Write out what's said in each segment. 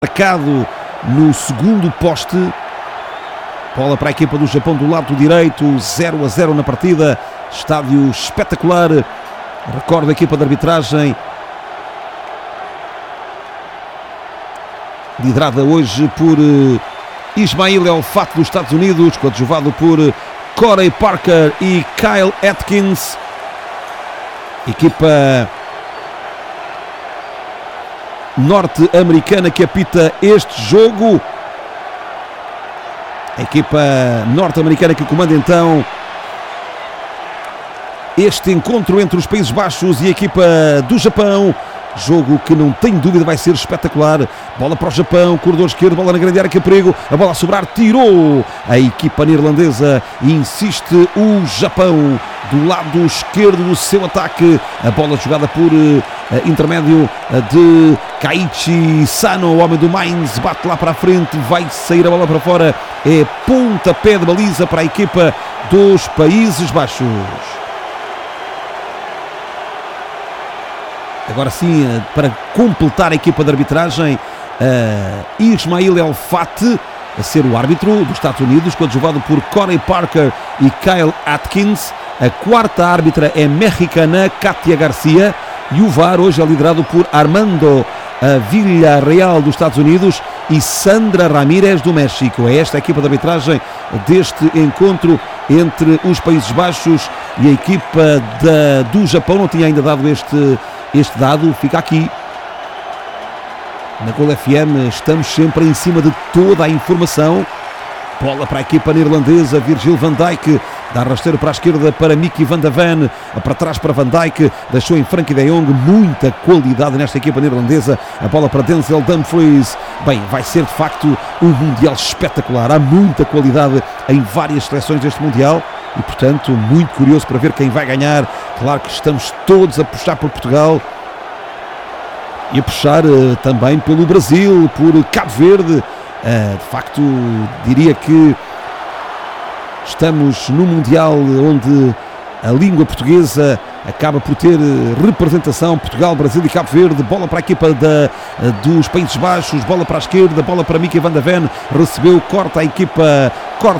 Marcado no segundo poste. Bola para a equipa do Japão do lado direito, 0-0 na partida. Estádio espetacular. Recordo a equipa de arbitragem, liderada hoje por Ismail El Fat dos Estados Unidos, coadjuvado por Corey Parker e Kyle Atkins. Equipa norte-americana que apita este jogo. A equipa norte-americana que comanda então este encontro entre os Países Baixos e a equipa do Japão. Jogo que não tem dúvida vai ser espetacular. Bola para o Japão, corredor esquerdo, bola na grande área, que perigo. A bola a sobrar, tirou a equipa neerlandesa e insiste o Japão do lado esquerdo do seu ataque. A bola jogada por intermédio de Kaiichi Sano, o homem do Mainz, bate lá para a frente, vai sair a bola para fora. É pontapé de baliza para a equipa dos Países Baixos. Agora sim, para completar a equipa de arbitragem, Ismail El Fat a ser o árbitro dos Estados Unidos, coadjuvado por Corey Parker e Kyle Atkins. A quarta árbitra é mexicana, Katia Garcia, e o VAR hoje é liderado por Armando Villarreal dos Estados Unidos e Sandra Ramírez do México. É esta a equipa de arbitragem deste encontro entre os Países Baixos e a equipa do Japão. Não tinha ainda dado este dado, fica aqui na Gol FM. Estamos sempre em cima de toda a informação. Bola para a equipa neerlandesa, Virgil van Dijk dá rasteiro para a esquerda para Mickey van de Ven, para trás para Van Dijk, deixou em Frenkie de Jong. Muita qualidade nesta equipa neerlandesa. A bola para Denzel Dumfries. Bem, vai ser de facto um Mundial espetacular. Há muita qualidade em várias seleções deste Mundial e, portanto, muito curioso para ver quem vai ganhar. Claro que estamos todos a puxar por Portugal e a puxar também pelo Brasil, por Cabo Verde. De facto, diria que estamos num Mundial onde a língua portuguesa acaba por ter representação. Portugal, Brasil e Cabo Verde. Bola para a equipa dos Países Baixos, bola para a esquerda, bola para Mickey van de Ven, recebeu, corta a equipa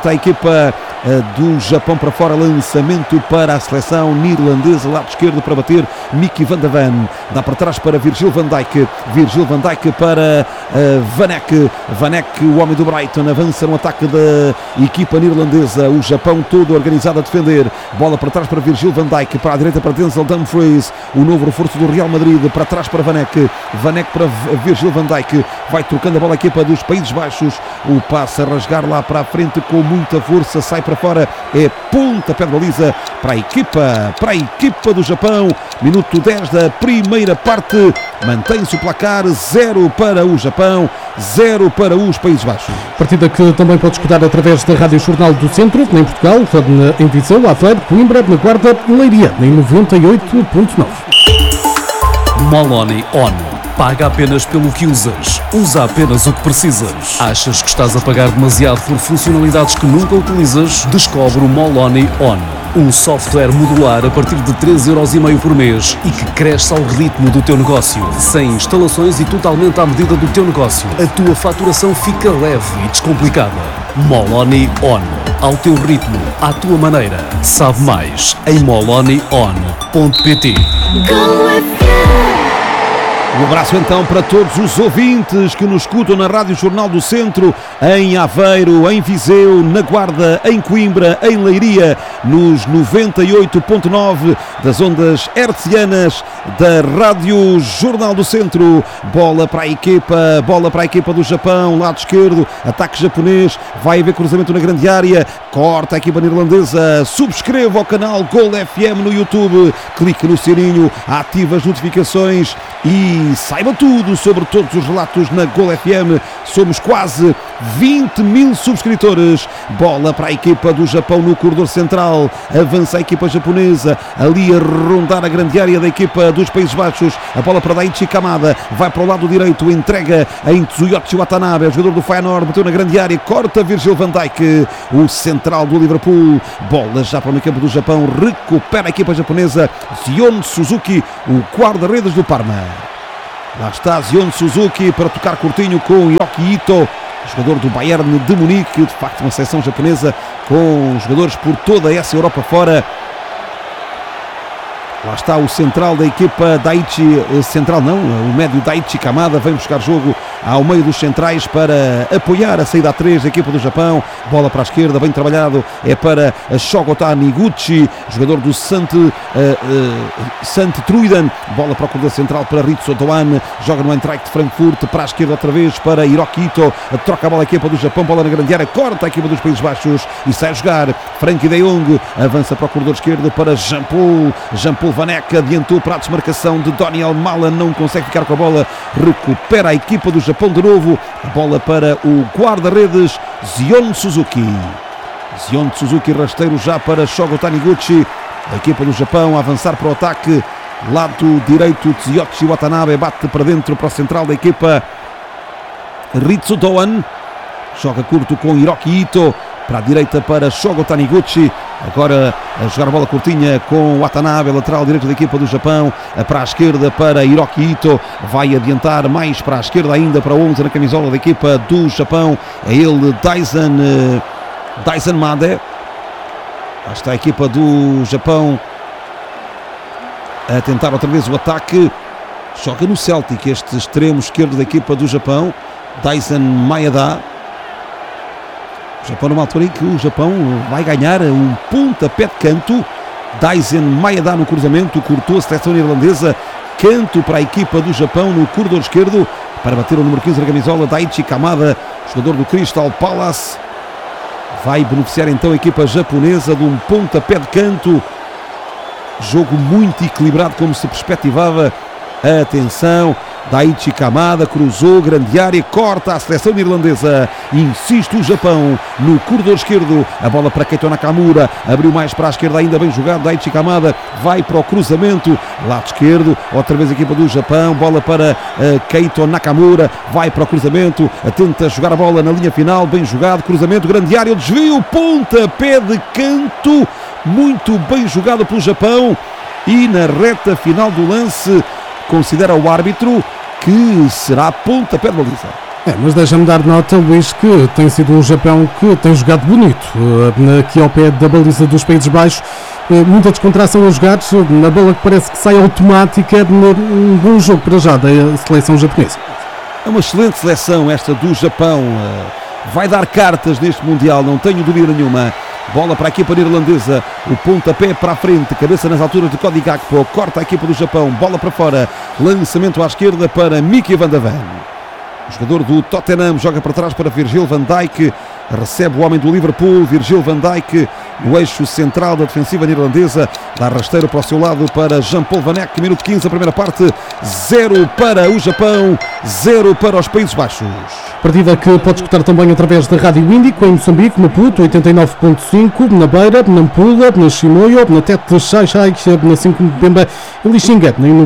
do Japão para fora, lançamento para a seleção neerlandesa, lado esquerdo para bater Mickey van de Ven, dá para trás para Virgil van Dijk para Van Eyck, o homem do Brighton, avança no ataque da equipa neerlandesa, o Japão todo organizado a defender, bola para trás para Virgil van Dijk, para a direita para Denzel Dumfries, o novo reforço do Real Madrid, para trás para Van Eyck para Virgil van Dijk, vai trocando a bola a equipa dos Países Baixos, o passe a rasgar lá para a frente com muita força, sai para fora, é pontapé de baliza para a equipa do Japão. Minuto 10 da primeira parte, mantém-se o placar, 0 para o Japão, 0 para os Países Baixos. Partida que também pode escutar através da Rádio Jornal do Centro, em Portugal, em Viseu, Aveiro, Coimbra, na Guarda, Leiria, em 98.9. Moloni On. Paga apenas pelo que usas. Usa apenas o que precisas. Achas que estás a pagar demasiado por funcionalidades que nunca utilizas? Descobre o Moloni On. Um software modular a partir de 3,5€ por mês e que cresce ao ritmo do teu negócio. Sem instalações e totalmente à medida do teu negócio. A tua faturação fica leve e descomplicada. Moloni On. Ao teu ritmo, à tua maneira. Sabe mais em molonion.pt. Um abraço então para todos os ouvintes que nos escutam na Rádio Jornal do Centro, em Aveiro, em Viseu, na Guarda, em Coimbra, em Leiria, nos 98.9 das ondas hertzianas da Rádio Jornal do Centro. Bola para a equipa do Japão, lado esquerdo, ataque japonês, vai haver cruzamento na grande área, corta a equipa neerlandesa. Subscreva o canal Gol FM no YouTube, clique no sininho, ative as notificações e saiba tudo sobre todos os relatos na Gol FM. Somos quase 20 mil subscritores. Bola para a equipa do Japão no corredor central, avança a equipa japonesa, ali a rondar a grande área da equipa dos Países Baixos. A bola para Daichi Kamada, vai para o lado direito, entrega em Tsuyoshi Watanabe, o jogador do Feyenoord, bateu na grande área, corta Virgil van Dijk, o central do Liverpool. Bola já para o meio campo do Japão, recupera a equipa japonesa, Zion Suzuki, o guarda-redes do Parma. Lá está Zion Suzuki para tocar curtinho com Hiroki Ito, jogador do Bayern de Munique. De facto, uma seleção japonesa com jogadores por toda essa Europa fora. Lá está o central da equipa Daichi, central não, o médio Daichi Kamada vem buscar jogo ao meio dos centrais para apoiar a saída a 3 da equipa do Japão. Bola para a esquerda, bem trabalhado, é para Shogota Niguchi, jogador do Sant Truiden. Bola para o corredor central para Ritsu Doan, joga no Eintracht de Frankfurt, para a esquerda outra vez para Hiroki Ito, troca a bola a equipa do Japão, bola na grande área, corta a equipa dos Países Baixos e sai a jogar. Frankie de Jong avança para o corredor esquerdo para Jean-Paul Vanek, adiantou para a desmarcação de Daniel Malan, não consegue ficar com a bola, recupera a equipa do Japão de novo, a bola para o guarda-redes Zion Suzuki. Zion Suzuki, rasteiro já para Shogo Taniguchi, a equipa do Japão a avançar para o ataque, lado direito Tsuyoshi Watanabe, bate para dentro para o central da equipa Ritsu Doan, joga curto com Hiroki Ito, para a direita para Shogo Taniguchi, agora a jogar a bola curtinha com Watanabe, lateral direito da equipa do Japão, para a esquerda para Hiroki Ito, vai adiantar mais para a esquerda ainda para 11 na camisola da equipa do Japão, é ele Daisen Made. Lá está a equipa do Japão a tentar outra vez o ataque, joga no Celtic este extremo esquerdo da equipa do Japão, Daisen Maeda. O Japão numa altura em que o Japão vai ganhar um pontapé de canto. Daisen Maeda no cruzamento, cortou a seleção irlandesa, canto para a equipa do Japão no corredor esquerdo, para bater o número 15 da camisola, Daichi Kamada, jogador do Crystal Palace. Vai beneficiar então a equipa japonesa de um pontapé de canto. Jogo muito equilibrado como se perspectivava. Atenção, Daichi Kamada cruzou, grande área, corta a seleção irlandesa, insiste o Japão no corredor esquerdo, a bola para Keito Nakamura, abriu mais para a esquerda ainda, bem jogado, Daichi Kamada vai para o cruzamento, lado esquerdo, outra vez a equipa do Japão, bola para Keito Nakamura, vai para o cruzamento, tenta jogar a bola na linha final, bem jogado, cruzamento, grande área, o desvio, pontapé de canto, muito bem jogado pelo Japão, e na reta final do lance considera o árbitro que será pontapé de baliza. Mas deixa-me dar nota, Luís, que tem sido um Japão que tem jogado bonito aqui ao pé da baliza dos Países Baixos, muita descontração a jogar, na bola que parece que sai automática, um bom jogo para já da seleção japonesa. É uma excelente seleção esta do Japão, vai dar cartas neste Mundial, não tenho dúvida nenhuma. Bola para a equipa irlandesa, o pontapé para a frente, cabeça nas alturas de Cody Gakpo, corta a equipa do Japão, bola para fora, lançamento à esquerda para Mickey Van de Ven. O jogador do Tottenham joga para trás para Virgil van Dijk, recebe o homem do Liverpool, Virgil van Dijk, no eixo central da defensiva neerlandesa, dá rasteiro para o seu lado para Jean-Paul Vanek, minuto 15 da primeira parte, 0 para o Japão, 0 para os Países Baixos. Partida que pode escutar também através da Rádio Índico, em Moçambique, Maputo, 89.5, na Beira, na Nampula, na Chimoio, na Tete Xai-Xai, na 5 Mbemba e Lixinga, em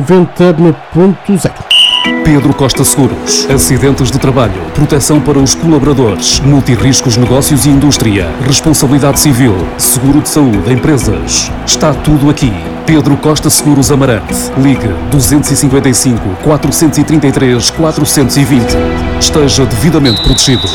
90.0. Pedro Costa Seguros. Acidentes de trabalho, proteção para os colaboradores, multirriscos, negócios e indústria, responsabilidade civil, seguro de saúde, empresas. Está tudo aqui. Pedro Costa Seguros Amarante. Ligue 255 433 420. Esteja devidamente protegido.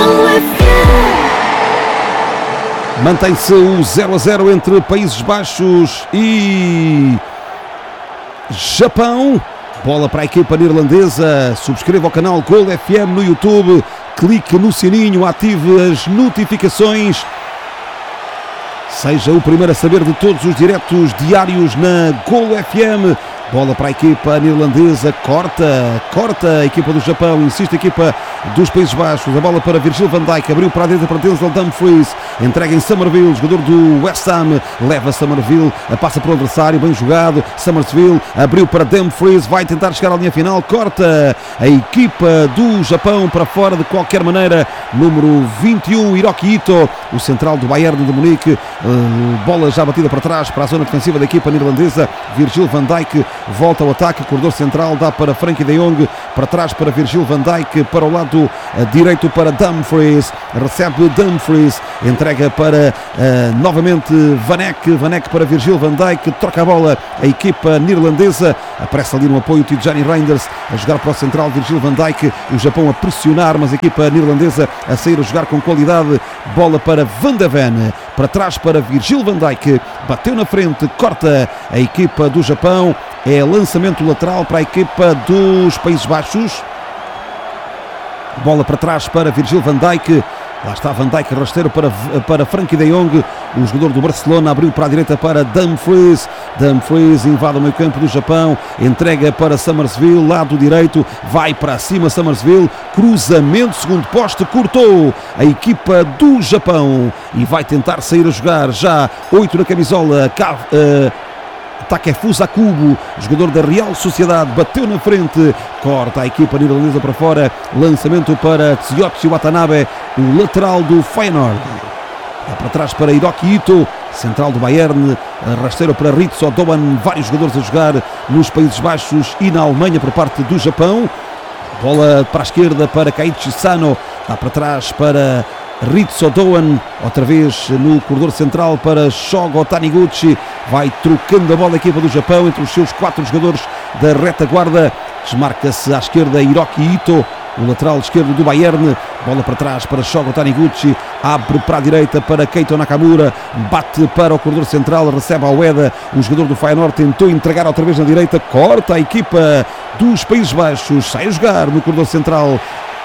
Mantém-se o 0-0 entre Países Baixos e Japão. Bola para a equipa neerlandesa, subscreva o canal Gol FM no YouTube, clique no sininho, ative as notificações, seja o primeiro a saber de todos os diretos diários na Gol FM. Bola para a equipa neerlandesa, corta a equipa do Japão, insiste a equipa dos Países Baixos, a bola para Virgil van Dijk, abriu para dentro para Denzel Dumfries, entrega em Somerville, jogador do West Ham, leva Somerville, passa para o adversário, bem jogado, Somerville, abriu para Dumfries, vai tentar chegar à linha final, corta a equipa do Japão para fora de qualquer maneira, número 21, Hiroki Ito, o central do Bayern de Munique, bola já batida para trás para a zona defensiva da equipa neerlandesa, Virgil van Dijk, volta ao ataque, corredor central, dá para Frankie de Jong, para trás para Virgil van Dijk, para o lado direito para Dumfries, recebe Dumfries, entra entrega para novamente Vanek para Virgil van Dijk, troca a bola a equipa neerlandesa, aparece ali no apoio Tijani Reinders a jogar para o central Virgil van Dijk, o Japão a pressionar, mas a equipa neerlandesa a sair a jogar com qualidade, bola para Van de Ven, para trás para Virgil van Dijk, bateu na frente, corta a equipa do Japão, é lançamento lateral para a equipa dos Países Baixos, bola para trás para Virgil van Dijk. Lá está Van Dijk, rasteiro para Frenkie de Jong, o jogador do Barcelona, abriu para a direita para Dumfries invade o meio campo do Japão, entrega para Summersville, lado direito, vai para cima Summersville, cruzamento, segundo poste, cortou a equipa do Japão e vai tentar sair a jogar já, 8 na camisola, Takefusa Kubo, jogador da Real Sociedade, bateu na frente, corta a equipa neerlandesa para fora, lançamento para Tsuyoshi Watanabe, o lateral do Feyenoord. Dá para trás para Hiroki Ito, central do Bayern, rasteiro para Ritsu Doan, vários jogadores a jogar nos Países Baixos e na Alemanha por parte do Japão. Bola para a esquerda para Keiichi Sano, dá para trás para Ritsu Doan, outra vez no corredor central para Shogo Taniguchi, vai trocando a bola a equipa do Japão entre os seus 4 jogadores da retaguarda, desmarca-se à esquerda Hiroki Ito, o lateral esquerdo do Bayern, bola para trás para Shogo Taniguchi, abre para a direita para Keito Nakamura, bate para o corredor central, recebe a Ueda, o jogador do Feyenoord tentou entregar outra vez na direita, corta a equipa dos Países Baixos, sai a jogar no corredor central,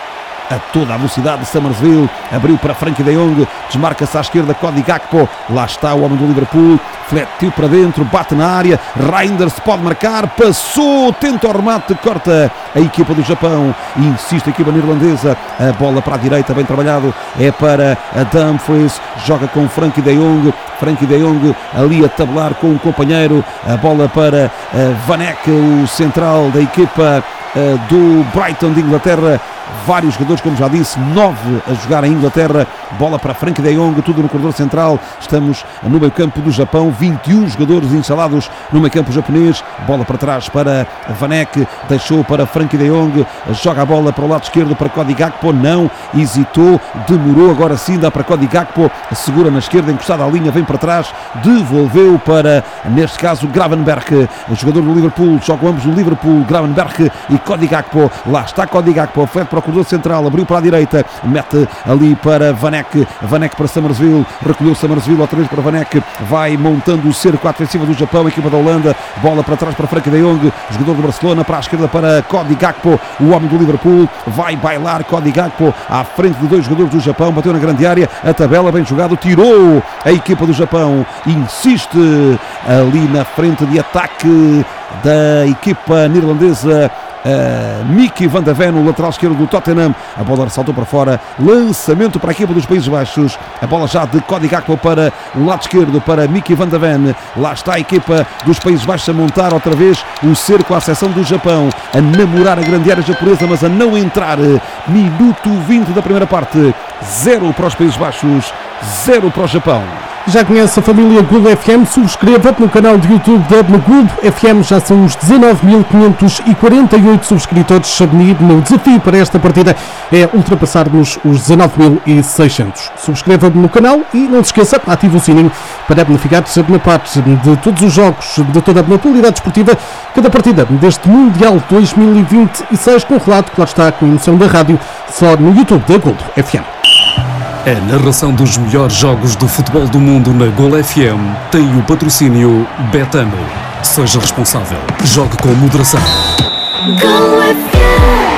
a toda a velocidade de Summersville, abriu para Frenkie de Jong, desmarca-se à esquerda Cody Gakpo, lá está o homem do Liverpool, fletiu para dentro, bate na área, Reinders pode marcar, passou, tenta o remate, corta a equipa do Japão, insiste a equipa neerlandesa, a bola para a direita, bem trabalhado, é para a Dumfries, joga com Frenkie de Jong ali a tabelar com um companheiro, a bola para Vanek, o central da equipa do Brighton de Inglaterra, vários jogadores, como já disse, 9 a jogar em Inglaterra, bola para Frenkie de Jong, tudo no corredor central, estamos no meio campo do Japão, 21 jogadores instalados no meio campo japonês, bola para trás para Vanek, deixou para Frenkie de Jong, joga a bola para o lado esquerdo para Cody Gakpo, não, hesitou, demorou, agora sim dá para Cody Gakpo, segura na esquerda, encostada à linha, vem para trás, devolveu para, neste caso, Gravenberch, jogador do Liverpool, jogam ambos o Liverpool, Gravenberch e Cody Gakpo, lá está Cody Gakpo, foi para o corredor central, abriu para a direita, mete ali para Vanek para Summersville, recolheu Summersville outra vez para Vanek, vai montando o cerco à defensiva do Japão, a equipa da Holanda, bola para trás para Frenkie de Jong, jogador do Barcelona, para a esquerda para Cody Gakpo, o homem do Liverpool, vai bailar Cody Gakpo à frente de 2 jogadores do Japão, bateu na grande área, a tabela bem jogado, tirou a equipa do Japão, insiste ali na frente de ataque da equipa neerlandesa, Mickey van de Ven, o lateral esquerdo do Tottenham, a bola saltou para fora, lançamento para a equipa dos Países Baixos, a bola já de Cody Gakpo para o lado esquerdo para Mickey van de Ven, lá está a equipa dos Países Baixos a montar outra vez o cerco à seção do Japão, a namorar a grande área japonesa, mas a não entrar. Minuto 20 da primeira parte, 0 para os Países Baixos, 0 para o Japão. Já conhece a família Globo FM? Subscreva no canal de YouTube da Globo FM. Já são os 19.548 subscritores. O desafio para esta partida é ultrapassarmos os 19.600. Subscreva no canal e não se esqueça, ative o sininho para beneficiar na parte de todos os jogos, de toda a modalidade desportiva, cada partida deste Mundial 2026, com relato que lá está com a emoção da rádio, só no YouTube da Globo FM. A narração dos melhores jogos do futebol do mundo na Gol FM tem o patrocínio Betano. Seja responsável. Jogue com moderação. Gol FM.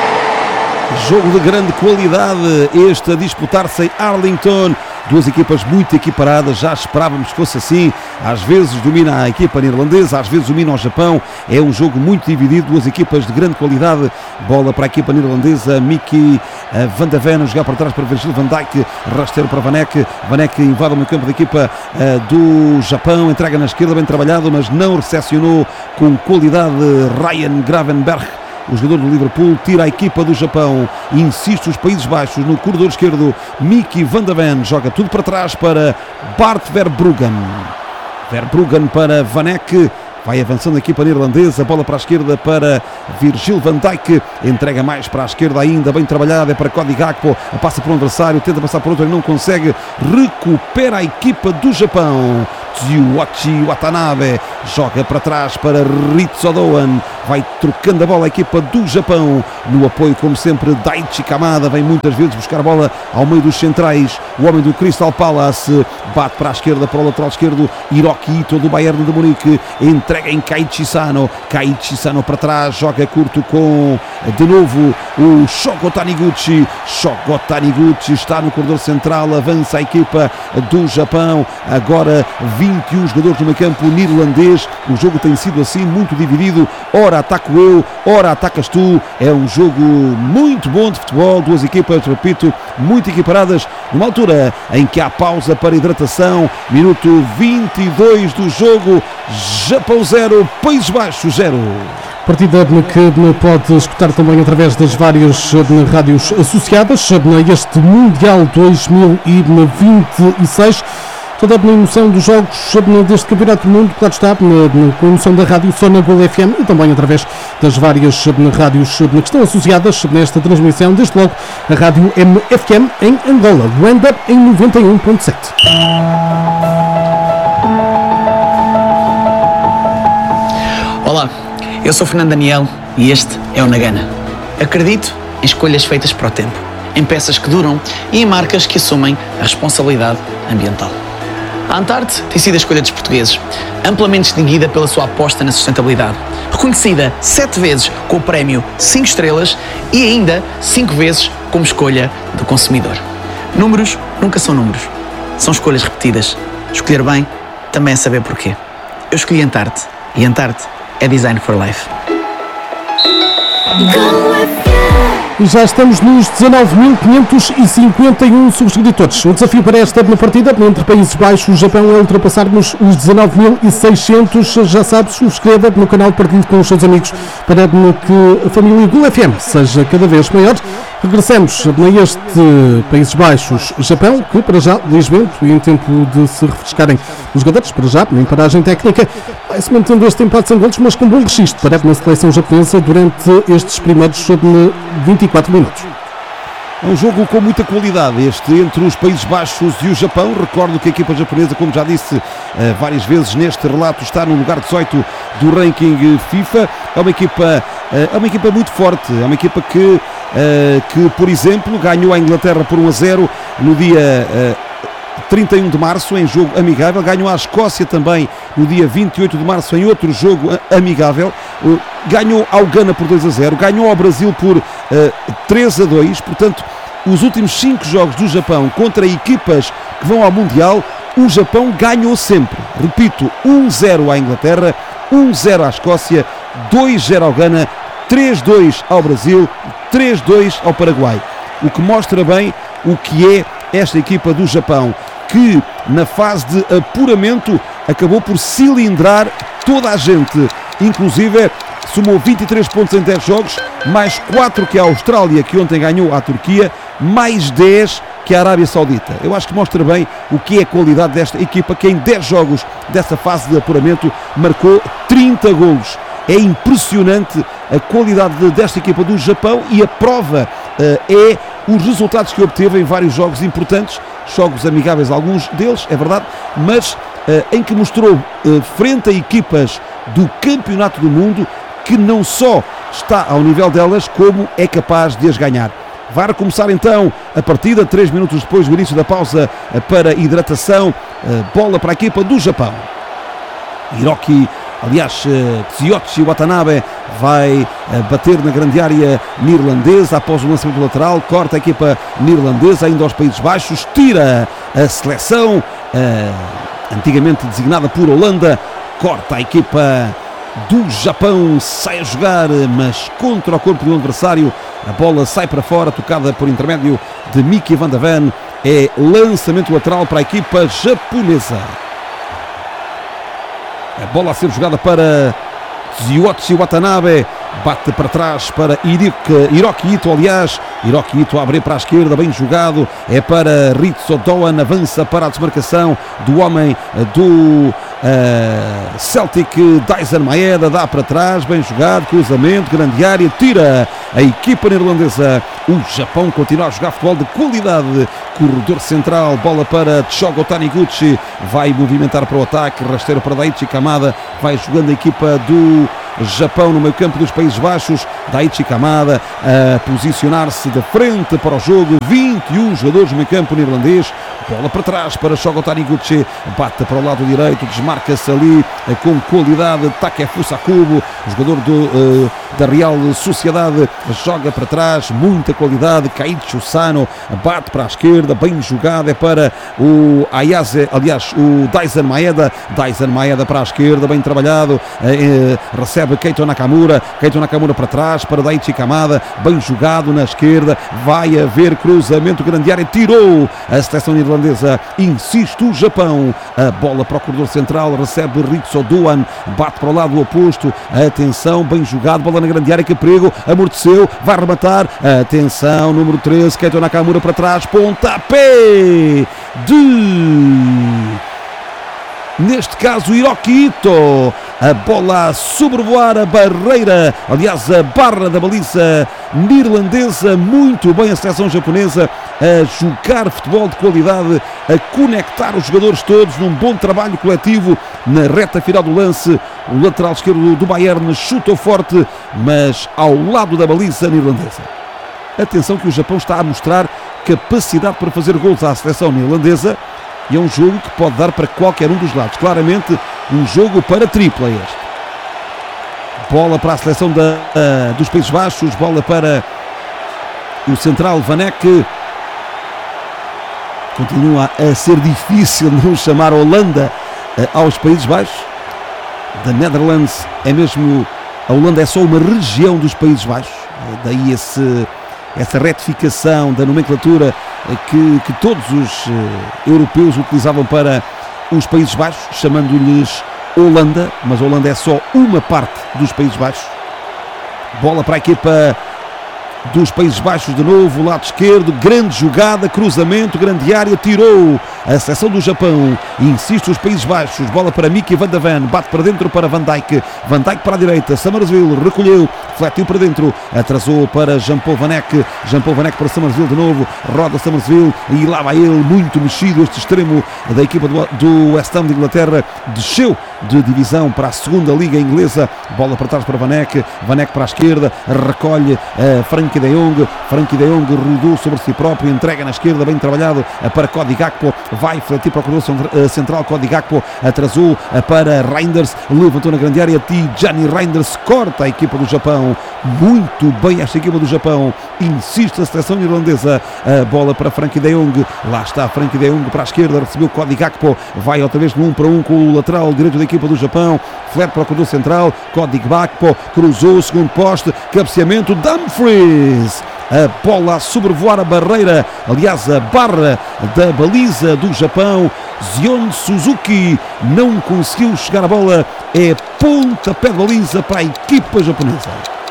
Jogo de grande qualidade, este a disputar-se em Arlington. Duas equipas muito equiparadas, já esperávamos que fosse assim. Às vezes domina a equipa neerlandesa, às vezes domina o Japão. É um jogo muito dividido, duas equipas de grande qualidade. Bola para a equipa neerlandesa, Mickey van de Ven a jogar para trás para Virgil van Dijk, rasteiro para Vanek. Vanek invade o meio campo da equipa do Japão, entrega na esquerda, bem trabalhado, mas não recepcionou com qualidade Ryan Gravenberch. O jogador do Liverpool tira a equipa do Japão, insiste os Países Baixos no corredor esquerdo, Mickey van de Ven joga tudo para trás para Bart Verbruggen. Verbruggen para Vanek, vai avançando a equipa neerlandesa, bola para a esquerda para Virgil van Dijk, entrega mais para a esquerda ainda, bem trabalhada, é para Cody Gakpo, passa por um adversário, tenta passar por outro e não consegue, recupera a equipa do Japão. Tsuyoshi Watanabe joga para trás para Ritsu Doan, vai trocando a bola a equipa do Japão, no apoio como sempre Daichi Kamada, vem muitas vezes buscar a bola ao meio dos centrais, o homem do Crystal Palace, bate para a esquerda, para o lateral esquerdo, Hiroki Ito do Bayern de Munique, entrega em Kaiichi Sano para trás, joga curto com de novo o Shogo Taniguchi está no corredor central, avança a equipa do Japão, agora 21 jogadores no meio campo neerlandês, o jogo tem sido assim muito dividido, ora ataco eu, ora atacas tu, é um jogo muito bom de futebol, duas equipas, repito, muito equiparadas, numa altura em que há pausa para hidratação, minuto 22 do jogo, Japão 0, Países Baixos 0. Partida que pode escutar também através das várias rádios associadas a este Mundial 2026. Toda a emoção dos jogos deste Campeonato do Mundo, claro está, com a emoção da rádio só na Gol FM e também através das várias rádios que estão associadas nesta transmissão, desde logo a rádio MFM em Angola, Luanda em 91.7. Olá, eu sou Fernando Daniel e este é o Nagana. Acredito em escolhas feitas para o tempo, em peças que duram e em marcas que assumem a responsabilidade ambiental. A Antarte tem sido a escolha dos portugueses, amplamente distinguida pela sua aposta na sustentabilidade, reconhecida 7 vezes com o prémio 5 estrelas e ainda 5 vezes como escolha do consumidor. Números nunca são números, são escolhas repetidas. Escolher bem também é saber porquê. Eu escolhi Antarte e Antarte é Design for Life. E já estamos nos 19.551 subscritores. O desafio para esta partida entre Países Baixos e Japão é ultrapassarmos os 19.600. Já sabe, subscreva no canal, partilhe com os seus amigos para que a família Gol FM seja cada vez maior. Regressamos a este Países Baixos-Japão, que para já, ligeiramente, e em tempo de se refrescarem os jogadores, para já, em paragem técnica, vai-se mantendo este empate sem golos, mas com bom registro para a seleção japonesa durante estes primeiros 24 minutos. É um jogo com muita qualidade, este entre os Países Baixos e o Japão. Recordo que a equipa japonesa, como já disse várias vezes neste relato, está no lugar 18 do ranking FIFA. É uma equipa muito forte, é uma equipa que por exemplo, ganhou a Inglaterra por 1-0 no dia 31 de março em jogo amigável, ganhou a Escócia também no dia 28 de março em outro jogo amigável, ganhou ao Ghana por 2-0, ganhou ao Brasil por 3-2, portanto os últimos 5 jogos do Japão contra equipas que vão ao Mundial, o Japão ganhou sempre, repito, 1-0 à Inglaterra, 1-0 à Escócia, 2-0 ao Ghana, 3-2 ao Brasil, 3-2 ao Paraguai, o que mostra bem o que é esta equipa do Japão, que na fase de apuramento acabou por cilindrar toda a gente, inclusive somou 23 pontos em 10 jogos, mais 4 que a Austrália, que ontem ganhou à Turquia, mais 10 que a Arábia Saudita. Eu acho que mostra bem o que é a qualidade desta equipa, que em 10 jogos dessa fase de apuramento marcou 30 golos. É impressionante a qualidade desta equipa do Japão e a prova é os resultados que obteve em vários jogos importantes, jogos amigáveis alguns deles, é verdade, mas em que mostrou frente a equipas do Campeonato do Mundo que não só está ao nível delas, como é capaz de as ganhar. Vai recomeçar então a partida, 3 minutos depois do início da pausa para hidratação, bola para a equipa do Japão. Hiroki, aliás, Tsuyoshi Watanabe vai bater na grande área neerlandesa após o lançamento lateral, corta a equipa neerlandesa ainda aos Países Baixos, tira a seleção antigamente designada por Holanda, corta a equipa do Japão, sai a jogar, mas contra o corpo do adversário, a bola sai para fora, tocada por intermédio de Mickey Van de Ven, é lançamento lateral para a equipa japonesa. A bola a ser jogada para Tsuyoshi Watanabe, bate para trás para Hiroki Ito, aliás, Hiroki Ito a abrir para a esquerda, bem jogado, é para Ritsu Doan, avança para a desmarcação do homem do Celtic. Daizen Maeda dá para trás, bem jogado, cruzamento, grande área, tira a equipa neerlandesa. O Japão continua a jogar futebol de qualidade. Corredor central, bola para Chogo Taniguchi, vai movimentar para o ataque, rasteiro para Daichi Kamada, vai jogando a equipa do Japão no meio campo dos Países Baixos. Daichi Kamada a posicionar-se de frente para o jogo, 21 jogadores no meio campo neerlandês, bola para trás para Chogo Taniguchi, bate para o lado direito, desmarca-se ali com qualidade Takefusa Kubo, jogador da Real Sociedade, joga para trás, muita qualidade. Kaiichi Sano bate para a esquerda, bem jogado, é para o Ayase, aliás o Daizen Maeda para a esquerda, bem trabalhado, recebe Keito Nakamura para trás para Daichi Kamada, bem jogado na esquerda, vai haver cruzamento, grande área, tirou a seleção neerlandesa, insiste o Japão, a bola para o corredor central, recebe Ritsu Doan, bate para o lado oposto, atenção, bem jogado, bola na grande área, que perigo, amorteceu, vai rematar, atenção, número 13, Keito Nakamura para trás, pontapé neste caso Hiroki Ito, a bola a sobrevoar a barreira, aliás a barra da baliza neerlandesa. Muito bem a seleção japonesa a jogar futebol de qualidade, a conectar os jogadores todos num bom trabalho coletivo. Na reta final do lance, o lateral esquerdo do Bayern chutou forte, mas ao lado da baliza neerlandesa. Atenção que o Japão está a mostrar capacidade para fazer gols à seleção neerlandesa, e é um jogo que pode dar para qualquer um dos lados. Claramente um jogo para tripla este. Bola para a seleção dos Países Baixos, bola para o central Van Eyck. Continua a ser difícil não chamar a Holanda aos Países Baixos. The Netherlands é mesmo, a Holanda é só uma região dos Países Baixos, daí essa retificação da nomenclatura que todos os europeus utilizavam para os Países Baixos, chamando-lhes Holanda, mas a Holanda é só uma parte dos Países Baixos. Bola para a equipa dos Países Baixos de novo, lado esquerdo, grande jogada, cruzamento, grande área, tirou a seleção do Japão, insiste os Países Baixos, bola para Mickey Van de Ven, bate para dentro para Van Dijk para a direita, Summersville recolheu, fletiu para dentro, atrasou para Jean-Paul Van Eyck para Summersville de novo, roda Summersville e lá vai ele, muito mexido, este extremo da equipa do West Ham de Inglaterra, desceu de divisão para a segunda liga inglesa, bola para trás para Van Eyck para a esquerda, recolhe Frankie de Jong rodou sobre si próprio, entrega na esquerda, bem trabalhado para Cody Gakpo, vai fletir para o corredor central, Cody Gakpo atrasou para Reinders, levantou na grande área, Tijani Reinders corta a equipa do Japão, muito bem esta equipa do Japão, insiste a seleção irlandesa, a bola para Frankie de Jong, lá está Frankie de Jong para a esquerda, recebeu Cody Gakpo, vai outra vez no 1 para 1 com o lateral direito da equipa do Japão, flete para o corredor central, Cody Gakpo cruzou o segundo poste, cabeceamento, Dumfries, a bola a sobrevoar a barreira, aliás a barra da baliza do Japão, Zion Suzuki não conseguiu chegar à bola, é pontapé de baliza para a equipa japonesa.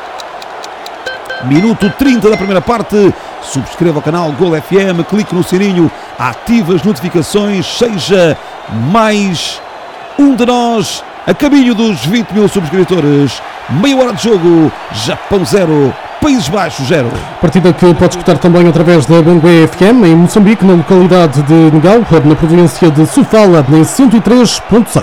Minuto 30 da primeira parte, subscreva o canal Gol FM, clique no sininho, ative as notificações, seja mais um de nós a caminho dos 20 mil subscritores. Meia hora de jogo, Japão 0, Países Baixos 0. Partida que pode escutar também através da Bangué FM em Moçambique, na localidade de Negau, na província de Sofala, em 103.6.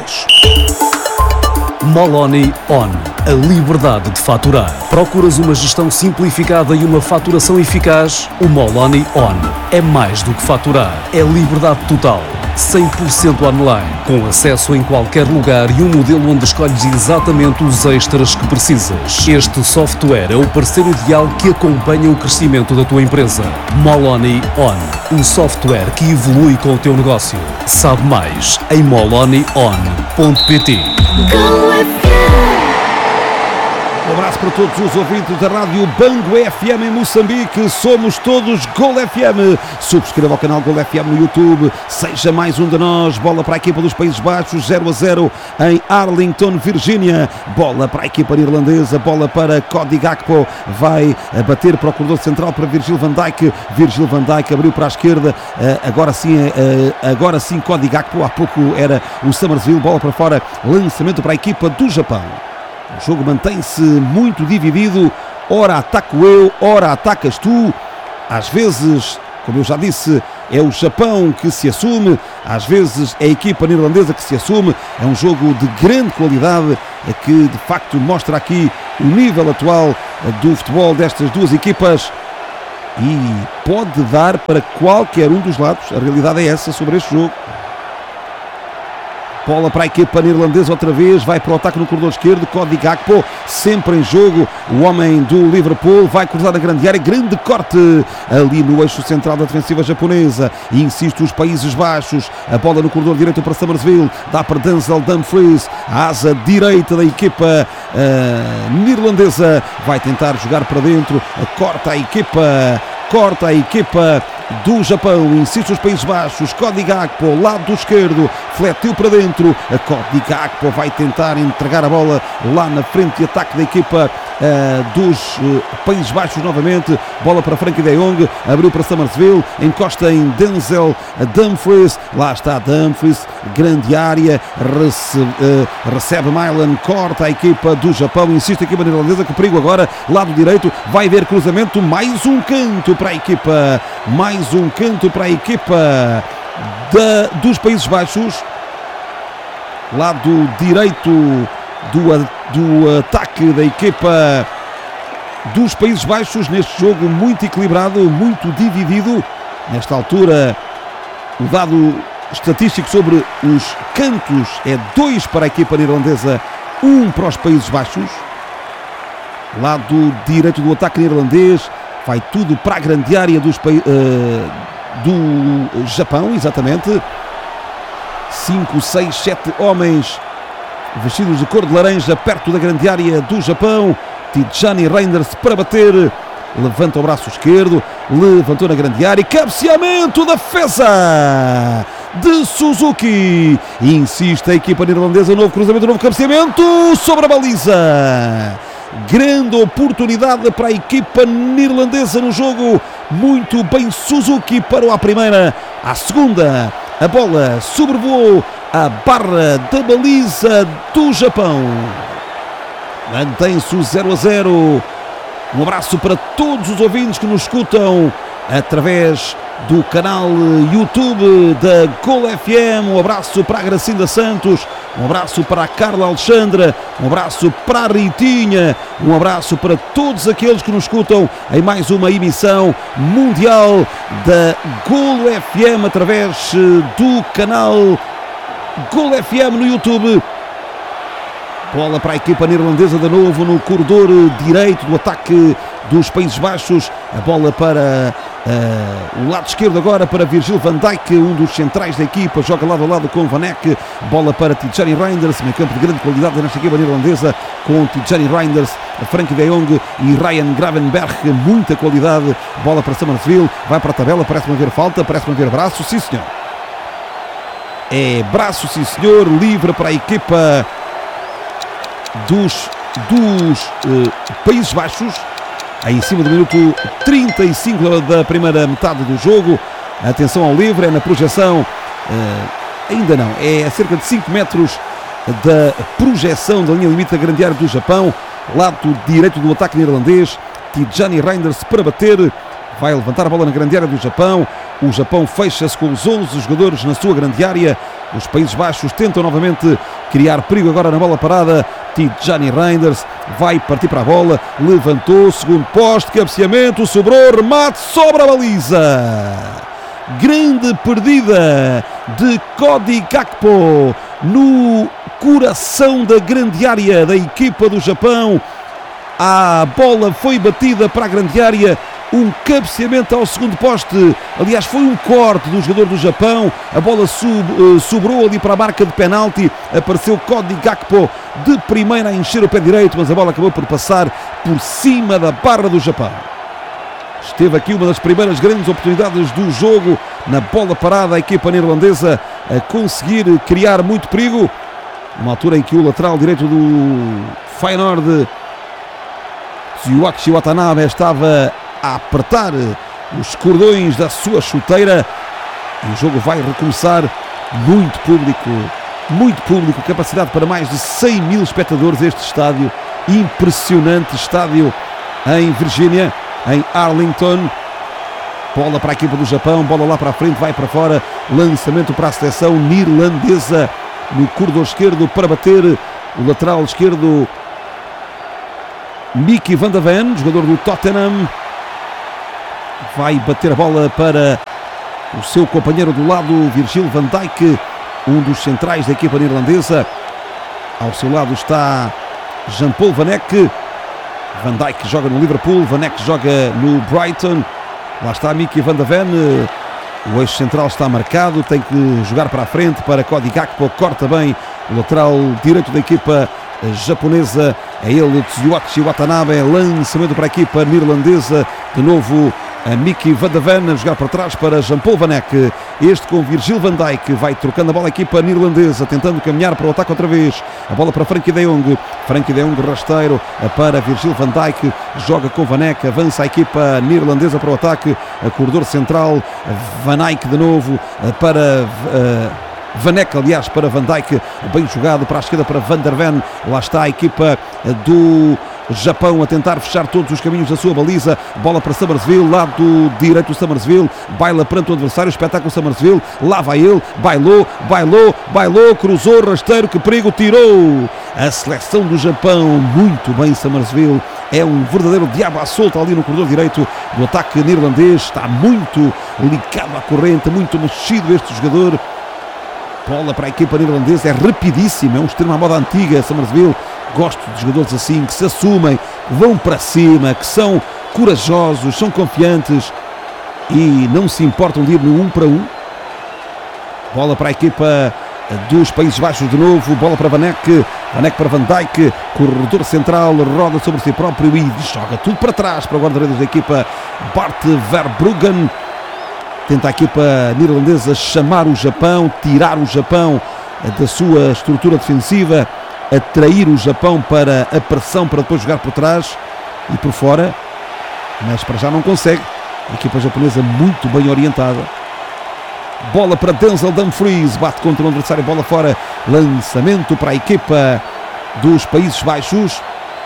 Moloni On, a liberdade de faturar. Procuras uma gestão simplificada e uma faturação eficaz? O Moloni On é mais do que faturar, é liberdade total. 100% online, com acesso em qualquer lugar e um modelo onde escolhes exatamente os extras que precisas. Este software é o parceiro ideal que acompanha o crescimento da tua empresa. Moloni On, um software que evolui com o teu negócio. Sabe mais em molonion.pt. Um abraço para todos os ouvintes da Rádio Bango FM em Moçambique. Somos todos Gol FM. Subscreva o canal Gol FM no YouTube. Seja mais um de nós. Bola para a equipa dos Países Baixos, 0-0 em Arlington, Virgínia. Bola para a equipa irlandesa. Bola para Cody Gakpo. Vai bater para o corredor central para Virgil van Dijk. Virgil van Dijk abriu para a esquerda. Agora sim Cody Gakpo. Há pouco era o Summersville. Bola para fora. Lançamento para a equipa do Japão. O jogo mantém-se muito dividido, ora ataco eu, ora atacas tu. Às vezes, como eu já disse, é o Japão que se assume, às vezes é a equipa neerlandesa que se assume. É um jogo de grande qualidade que de facto mostra aqui o nível atual do futebol destas duas equipas e pode dar para qualquer um dos lados. A realidade é essa sobre este jogo. Bola para a equipa neerlandesa outra vez, vai para o ataque no corredor esquerdo, Cody Gakpo, sempre em jogo, o homem do Liverpool, vai cruzar a grande área, grande corte ali no eixo central da defensiva japonesa, e insiste os Países Baixos, a bola no corredor direito para Summersville, dá para Denzel Dumfries, a asa direita da equipa neerlandesa, vai tentar jogar para dentro, corta a equipa do Japão, insiste os Países Baixos, Cody Gakpo, lado esquerdo, fletiu para dentro, a Cody Gakpo vai tentar entregar a bola lá na frente de ataque da equipa dos Países Baixos novamente, bola para Frankie de Jong, abriu para Summersville, encosta em Denzel Dumfries, lá está Dumfries, grande área, recebe Milan, corta a equipa do Japão, insiste a equipa neerlandesa, que perigo agora, lado direito, vai haver cruzamento, mais um canto para a equipa dos Países Baixos, lado direito do ataque da equipa dos Países Baixos, neste jogo muito equilibrado, muito dividido. Nesta altura, o dado estatístico sobre os cantos é 2 para a equipa neerlandesa, 1 para os Países Baixos. Lado direito do ataque neerlandês, vai tudo para a grande área do Japão, exatamente. 5, 6, 7 homens vestidos de cor de laranja perto da grande área do Japão. Tijani Reinders para bater, levanta o braço esquerdo, levantou na grande área, cabeceamento da defesa de Suzuki, insiste a equipa neerlandesa, novo cruzamento, novo cabeceamento sobre a baliza. Grande oportunidade para a equipa neerlandesa no jogo, muito bem Suzuki, parou à primeira, à segunda, a bola sobrevoou a barra da baliza do Japão. Mantém-se o 0-0. Um abraço para todos os ouvintes que nos escutam através do canal YouTube da Gol FM. Um abraço para a Gracinda Santos, um abraço para a Carla Alexandra, um abraço para a Ritinha, um abraço para todos aqueles que nos escutam em mais uma emissão mundial da Gol FM através do canal Gol FM no YouTube. Bola para a equipa neerlandesa de novo no corredor direito do ataque dos Países Baixos. A bola para o lado esquerdo agora para Virgil van Dijk, um dos centrais da equipa, joga lado a lado com Van Eyck. Bola para Tijani Reinders, meio campo de grande qualidade nesta equipa neerlandesa, com Tijani Reinders, Frankie de Jong e Ryan Gravenberch, muita qualidade. Bola para Summersville, vai para a tabela, parece-me haver falta, parece-me haver braço, sim senhor. É braço, sim senhor, livre para a equipa dos Países Baixos, aí em cima do minuto 35 da primeira metade do jogo. Atenção ao livre, é na projeção, ainda não, é a cerca de 5 metros da projeção da linha limite da grande área do Japão, lado direito do ataque neerlandês. Tijani Reinders para bater, vai levantar a bola na grande área do Japão. O Japão fecha-se com os 11 jogadores na sua grande área. Os Países Baixos tentam novamente criar perigo agora na bola parada. Tijani Reinders vai partir para a bola, levantou, segundo poste, cabeceamento, sobrou, remate sobre a baliza. Grande perdida de Cody Gakpo no coração da grande área da equipa do Japão. A bola foi batida para a grande área. um cabeceamento ao segundo poste, aliás foi um corte do jogador do Japão, a bola sobrou ali para a marca de penalti, apareceu Cody Gakpo de primeira a encher o pé direito, mas a bola acabou por passar por cima da barra do Japão. Esteve aqui uma das primeiras grandes oportunidades do jogo, na bola parada, a equipa neerlandesa a conseguir criar muito perigo, numa altura em que o lateral direito do Feyenoord, Tsuyoshi Watanabe, estava a apertar os cordões da sua chuteira, e o jogo vai recomeçar. Muito público, capacidade para mais de 100 mil espectadores este estádio, impressionante estádio em Virgínia, em Arlington. Bola para a equipa do Japão, bola lá para a frente, vai para fora, lançamento para a seleção neerlandesa no corredor esquerdo para bater o lateral esquerdo Mickey van de Ven, jogador do Tottenham, vai bater a bola para o seu companheiro do lado, Virgil van Dijk, um dos centrais da equipa neerlandesa. Ao seu lado está Jean-Paul Van Eyck. Van Dijk joga no Liverpool, Van Eyck joga no Brighton. Lá está Mickey van de Ven, o eixo central está marcado, tem que jogar para a frente para Cody Gakpo, corta bem o lateral direito da equipa japonesa, é ele, Tsuyoshi Watanabe, lançamento para a equipa neerlandesa, de novo a Mickey van de Ven a jogar para trás para Jean-Paul Van Eyck, este com Virgil van Dijk, vai trocando a bola a equipa neerlandesa, tentando caminhar para o ataque outra vez, a bola para Frenkie de Jong rasteiro para Virgil van Dijk, joga com Van Eyck, avança a equipa neerlandesa para o ataque, a corredor central, Van Eyck de novo para Van Eyck, aliás, para Van Dijk, bem jogado para a esquerda para Van der Ven, lá está a equipa do Japão a tentar fechar todos os caminhos da sua baliza, bola para Summersville, lado direito do Summersville, baila perante o adversário, espetáculo Summersville, lá vai ele, bailou, cruzou, rasteiro, que perigo, tirou a seleção do Japão, muito bem Summersville, é um verdadeiro diabo à solta ali no corredor direito do ataque neerlandês, está muito ligado à corrente, muito mexido este jogador. Bola para a equipa neerlandesa, é rapidíssimo, é um extremo à moda antiga, Summersville. Gosto de jogadores assim, que se assumem, que vão para cima, que são corajosos, são confiantes e não se importam de ir no 1 para 1. Bola para a equipa dos Países Baixos de novo, bola para Van Eyck para Van Dijk, corredor central, roda sobre si próprio e joga tudo para trás para o guarda-redes da equipa Bart Verbruggen. Tenta a equipa neerlandesa chamar o Japão, tirar o Japão da sua estrutura defensiva, atrair o Japão para a pressão, para depois jogar por trás e por fora, mas para já não consegue. A equipa japonesa muito bem orientada. Bola para Denzel Dumfries, bate contra o adversário, bola fora, lançamento para a equipa dos Países Baixos.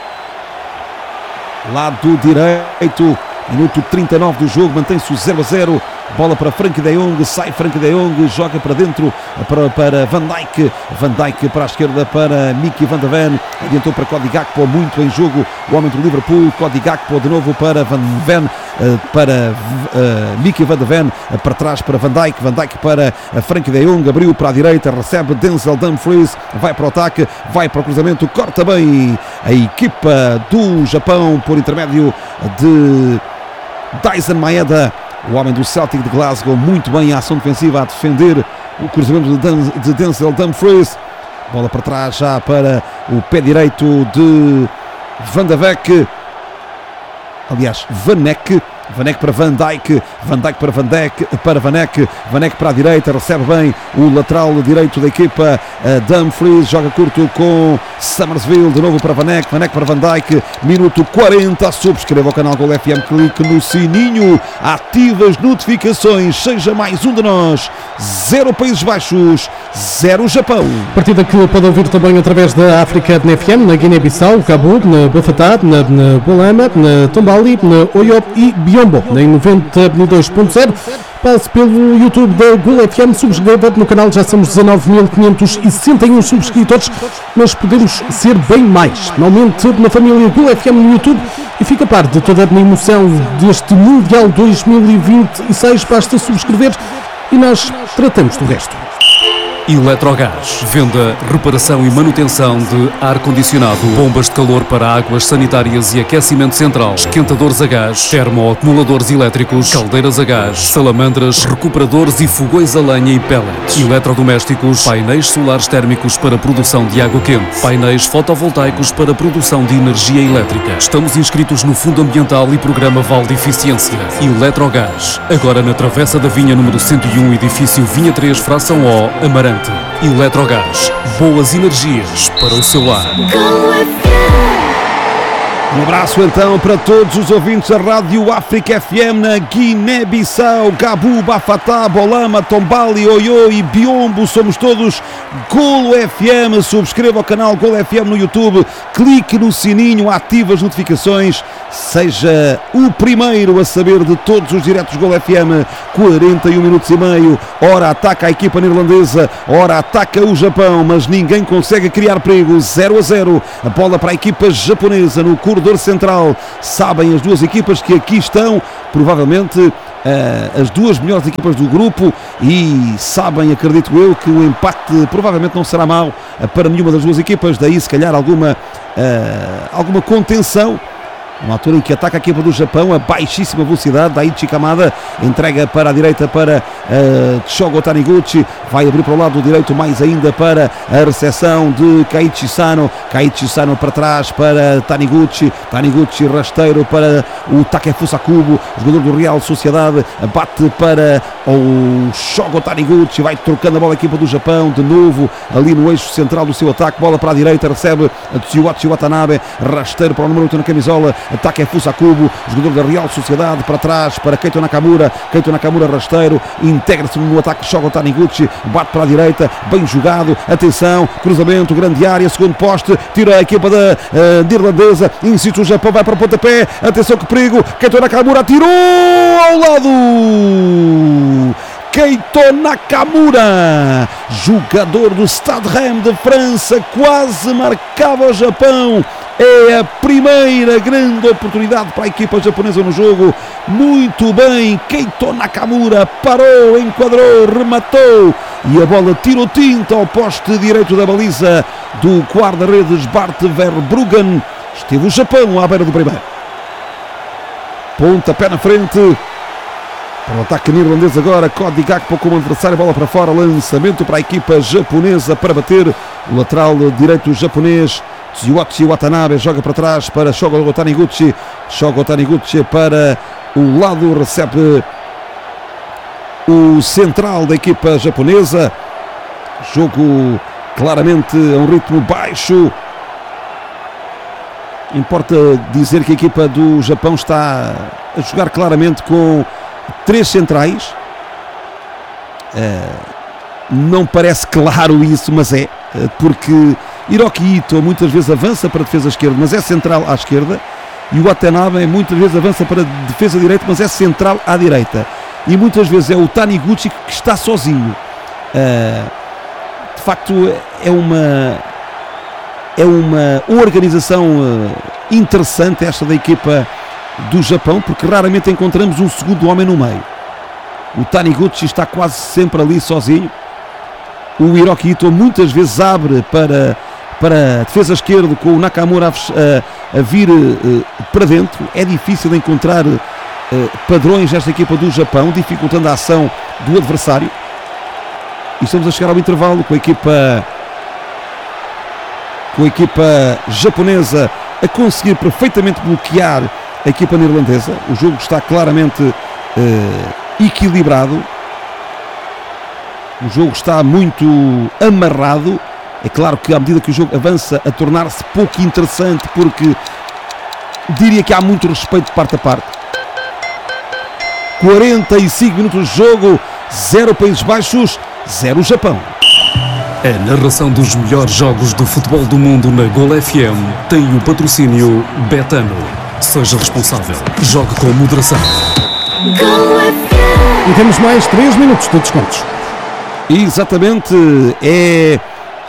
Lado direito, minuto 39 do jogo, mantém-se o 0-0. Bola para Frenkie de Jong, sai Frenkie de Jong, joga para dentro para Van Dijk para a esquerda para Mickey van de Ven, adiantou para Cody Gakpo, muito em jogo o homem do Liverpool, Cody Gakpo de novo para Van Ven, para Mickey van de Ven, para trás para Van Dijk para Frenkie de Jong, abriu para a direita, recebe Denzel Dumfries, vai para o ataque, vai para o cruzamento, corta bem a equipa do Japão por intermédio de Daizen Maeda, o homem do Celtic de Glasgow, muito bem a ação defensiva a defender o cruzamento de Denzel Dumfries. Bola para trás já para o pé direito de Van de Beek. Aliás, Van Eyck para Van Dijk para Van Eyck para a direita, recebe bem o lateral direito da equipa Dumfries, joga curto com Summersville, de novo para Van Eyck para Van Dijk, minuto 40, subscreva o canal Gol FM, clique no sininho, ative as notificações, seja mais um de nós. 0 Países Baixos, 0 Japão. Partida que pode ouvir também através da África FM, na Guiné-Bissau, Cabo, na Bafatá, na Bolama, na Tombali, na Oyop e Biombo, em 92.0. Passe pelo YouTube da Gol FM, subscreva no canal, já somos 19.561 subscritores, mas podemos ser bem mais. Aumente na família Gol FM no YouTube e fica a par de toda a emoção deste Mundial 2026. Basta subscrever e nós tratamos do resto. Eletrogás. Venda, reparação e manutenção de ar-condicionado, bombas de calor para águas sanitárias e aquecimento central, esquentadores a gás, termoacumuladores elétricos, caldeiras a gás, salamandras, recuperadores e fogões a lenha e pellets. Eletrodomésticos, painéis solares térmicos para produção de água quente, painéis fotovoltaicos para produção de energia elétrica. Estamos inscritos no Fundo Ambiental e Programa Vale de Eficiência. Eletrogás. Agora na Travessa da Vinha número 101, edifício Vinha 3, fração O, Amarante. Eletrogás. Boas energias para o seu lar. Um abraço então para todos os ouvintes da Rádio África FM na Guiné-Bissau, Gabu, Bafatá, Bolama, Tombali, Oiô e Biombo. Somos todos Golo FM. Subscreva o canal Golo FM no YouTube, clique no sininho, ative as notificações, seja o primeiro a saber de todos os diretos Golo FM. 41 minutos e meio, ora ataca a equipa neerlandesa, ora ataca o Japão, mas ninguém consegue criar perigo. 0-0, a bola para a equipa japonesa no corredor central. Sabem as duas equipas que aqui estão, provavelmente as duas melhores equipas do grupo, e sabem, acredito eu, que o empate provavelmente não será mau para nenhuma das duas equipas, daí se calhar alguma contenção. Uma altura em que ataca a equipa do Japão a baixíssima velocidade. Daichi Kamada entrega para a direita para Shogo Taniguchi, vai abrir para o lado direito mais ainda para a recepção de Kaiichi Sano. Kaiichi Sano para trás para Taniguchi, Taniguchi rasteiro para o Takefusa Kubo, jogador do Real Sociedade, bate para o Shogo Taniguchi, vai trocando a bola a equipa do Japão de novo ali no eixo central do seu ataque. Bola para a direita, recebe a Tsuyoshi Watanabe, rasteiro para o número 8 na camisola, ataque é Fusa Kubo, jogador da Real Sociedade, para trás para Keito Nakamura, Keito Nakamura rasteiro, integra-se no ataque Shogo Taniguchi, bate para a direita, bem jogado, atenção, cruzamento, grande área, segundo poste, tira a equipa da neerlandesa, insiste o Japão, vai para o pontapé, atenção que perigo, Keito Nakamura tirou ao lado, Keito Nakamura, jogador do Stade Reims de França, quase marcava o Japão. É a primeira grande oportunidade para a equipa japonesa no jogo. Muito bem, Keito Nakamura parou, enquadrou, rematou e a bola tirou tinta ao poste direito da baliza do guarda-redes Bart Verbruggen. Esteve o Japão à beira do primeiro. Pontapé na frente para o ataque neerlandês agora. Cody Gakpo como adversário, bola para fora, lançamento para a equipa japonesa para bater. O lateral direito japonês Tsuyoshi Watanabe joga para trás para Shogo Taniguchi. Shogo Taniguchi para o lado, recebe o central da equipa japonesa. Jogo claramente a um ritmo baixo. Importa dizer que a equipa do Japão está a jogar claramente com três centrais. Não parece claro isso, mas é, porque Hiroki Ito muitas vezes avança para a defesa esquerda, mas é central à esquerda, e o Watanabe muitas vezes avança para a defesa direita, mas é central à direita, e muitas vezes é o Taniguchi que está sozinho. De facto é uma organização interessante esta da equipa do Japão, porque raramente encontramos um segundo homem no meio. O Taniguchi está quase sempre ali sozinho. O Hiroki Ito muitas vezes abre para a defesa esquerda, com o Nakamura a vir para dentro. É difícil encontrar padrões nesta equipa do Japão, dificultando a ação do adversário. E estamos a chegar ao intervalo com a equipa japonesa a conseguir perfeitamente bloquear a equipa neerlandesa. O jogo está claramente equilibrado. O jogo está muito amarrado. É claro que à medida que o jogo avança a tornar-se pouco interessante, porque diria que há muito respeito de parte a parte. 45 minutos de jogo, 0 Países Baixos, 0 Japão. A narração dos melhores jogos do futebol do mundo na Golo FM tem o patrocínio Betano. Seja responsável. Jogue com moderação. E temos mais 3 minutos de descontos. Exatamente, é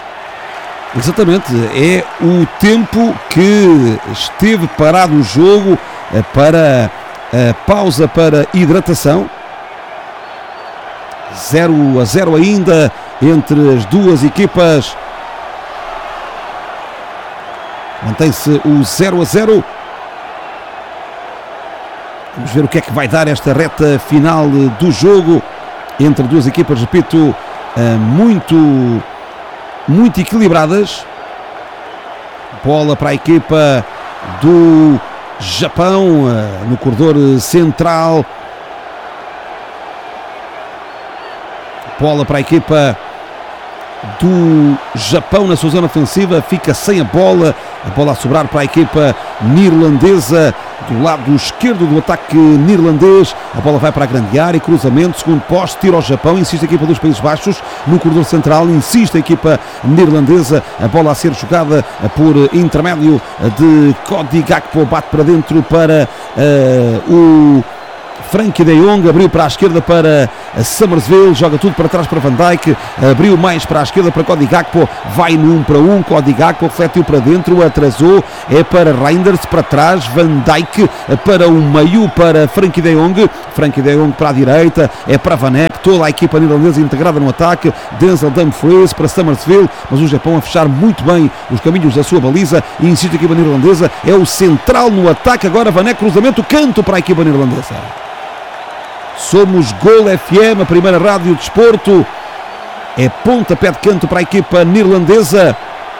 o tempo que esteve parado o jogo para a pausa para hidratação. 0-0 ainda entre as duas equipas. Mantém-se o 0-0. Vamos ver o que é que vai dar esta reta final do jogo entre duas equipas, repito, muito equilibradas. Bola para a equipa do Japão no corredor central. Bola para a equipa do Japão na sua zona ofensiva, fica sem a bola a sobrar para a equipa neerlandesa do lado esquerdo do ataque neerlandês. A bola vai para a grande área, cruzamento, segundo poste, tira ao Japão, insiste a equipa dos Países Baixos no corredor central, insiste a equipa neerlandesa, a bola a ser jogada por intermédio de Cody Gakpo, bate para dentro para o Frenkie de Jong, abriu para a esquerda para Summersville, joga tudo para trás para Van Dijk, abriu mais para a esquerda para Cody Gakpo, vai no 1 para 1, Cody Gakpo refletiu para dentro, atrasou, é para Reinders, para trás, Van Dijk para o meio, para Frenkie de Jong para a direita, é para Van Eyck, toda a equipa neerlandesa integrada no ataque, Denzel Dumfries para Summersville, mas o Japão a fechar muito bem os caminhos da sua baliza e insiste a equipa neerlandesa, é o central no ataque, agora Van Eyck, cruzamento, canto para a equipa neerlandesa. Somos Gol FM, a primeira rádio de desporto. É pontapé de canto para a equipa neerlandesa.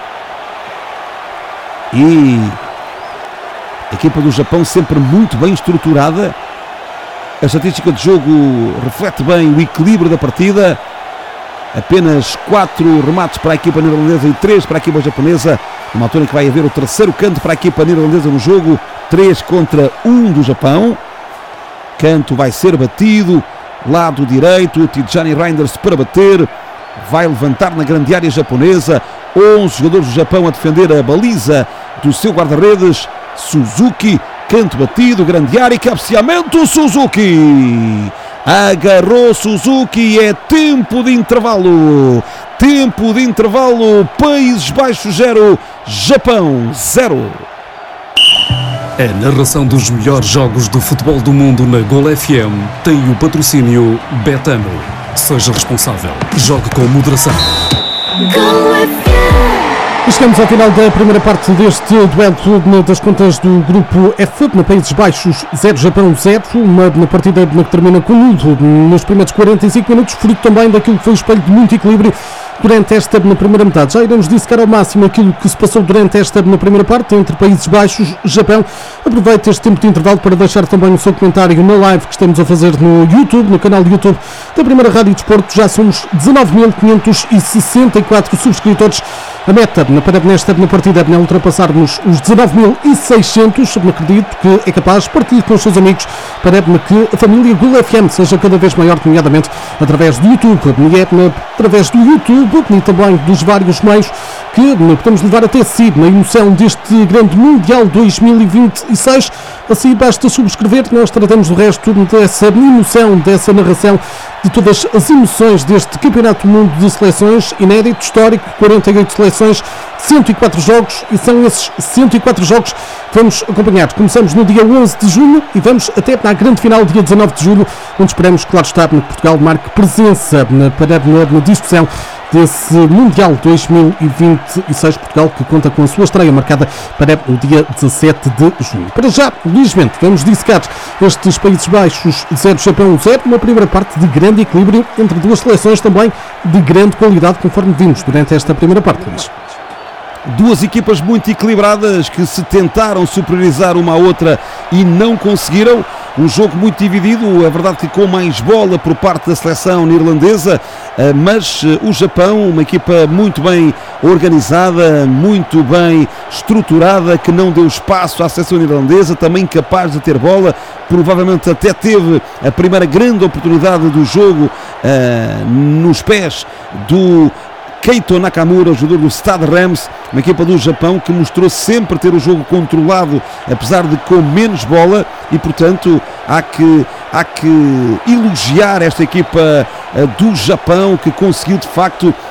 E a equipa do Japão sempre muito bem estruturada. A estatística de jogo reflete bem o equilíbrio da partida. Apenas 4 remates para a equipa neerlandesa e 3 para a equipa japonesa. Numa altura em que vai haver o terceiro canto para a equipa neerlandesa no jogo. 3 contra 1 do Japão. Canto vai ser batido, lado direito, Tijani Reinders para bater, vai levantar na grande área japonesa, 11 jogadores do Japão a defender a baliza do seu guarda-redes, Suzuki, canto batido, grande área, cabeceamento, Suzuki, agarrou Suzuki, é tempo de intervalo, Países Baixos 0, Japão 0. A narração dos melhores jogos do futebol do mundo na Gol FM tem o patrocínio Betano. Seja responsável. Jogue com moderação. Go FM. Chegamos ao final da primeira parte deste duelo das contas do grupo F, na Países Baixos 0, Japão 0, uma partida que termina com nulo nos primeiros 45 minutos, fruto também daquilo que foi o espelho de muito equilíbrio durante esta na primeira metade. Já iremos dissecar ao máximo aquilo que se passou durante esta na primeira parte entre Países Baixos e Japão. Aproveito este tempo de intervalo para deixar também o seu comentário na live que estamos a fazer no YouTube, no canal de YouTube da Primeira Rádio Desporto. Já somos 19.564 subscritores. A meta para nesta partida é ultrapassarmos os 19.600. Acredito que é capaz de partilhar com os seus amigos para que a família Gol FM seja cada vez maior, nomeadamente através do YouTube. Através do YouTube e também dos vários meios que podemos levar até si na emoção deste grande Mundial 2026. Assim basta subscrever, nós tratamos do resto dessa emoção, dessa narração de todas as emoções deste Campeonato do Mundo de Seleções, inédito, histórico, 48 seleções, 104 jogos, e são esses 104 jogos que vamos acompanhar. Começamos no dia 11 de junho e vamos até na grande final, dia 19 de julho, onde esperamos, claro está, que Portugal marque presença na discussão desse Mundial 2026, Portugal que conta com a sua estreia marcada para o dia 17 de junho. Para já, felizmente, vamos dissecar estes Países Baixos 0, Japão 0, uma primeira parte de grande equilíbrio entre duas seleções também de grande qualidade, conforme vimos durante esta primeira parte, Luís. Duas equipas muito equilibradas que se tentaram superiorizar uma à outra e não conseguiram. Um jogo muito dividido, é verdade que com mais bola por parte da seleção neerlandesa, mas o Japão, uma equipa muito bem organizada, muito bem estruturada, que não deu espaço à seleção neerlandesa, também capaz de ter bola, provavelmente até teve a primeira grande oportunidade do jogo nos pés do Keito Nakamura, o jogador do Stade Reims, uma equipa do Japão que mostrou sempre ter o jogo controlado, apesar de com menos bola, e portanto há que elogiar esta equipa do Japão, que conseguiu de facto